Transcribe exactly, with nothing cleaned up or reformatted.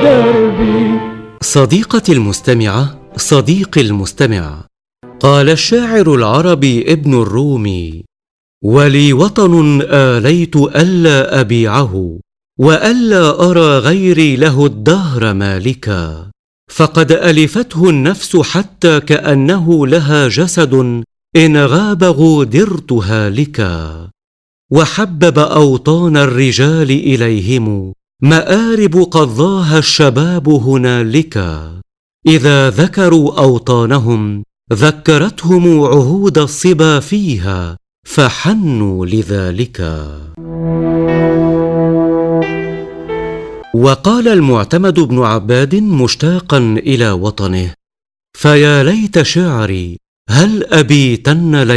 دربي. صديقتي المستمعة، صديقي المستمع، قال الشاعر العربي ابن الرومي: ولي وطن آليت ألا أبيعه، وألا أرى غيري له الدهر مالكا، فقد ألفته النفس حتى كأنه لها جسد، إن غاب غودرت هالكا. وحبب أوطان الرجال إليهم، مآرب قضاها الشباب هنالكا. إذا ذكروا أوطانهم ذكرتهم عهود الصبا فيها، فحنوا لذلكا. وقال المعتمد بن عباد مشتاقا إلى وطنه: فيا ليت شعري هل أبيتن